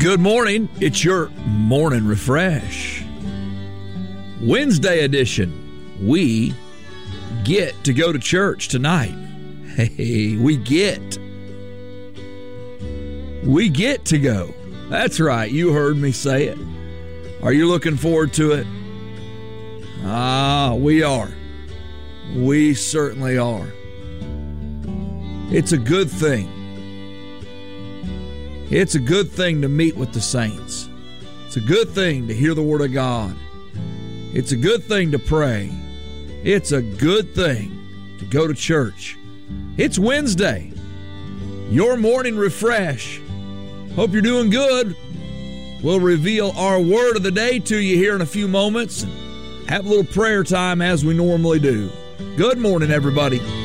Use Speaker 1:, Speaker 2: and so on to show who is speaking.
Speaker 1: Good morning. It's your morning refresh. Wednesday edition. We get to go to church tonight. Hey, we get to go. That's right. You heard me say it. Are you looking forward to it? We are. We certainly are. It's a good thing. It's a good thing to meet with the saints. It's a good thing to hear the Word of God. It's a good thing to pray. It's a good thing to go to church. It's Wednesday. Your morning refresh. Hope you're doing good. We'll reveal our word of the day to you here in a few moments. Have a little prayer time as we normally do. Good morning, everybody.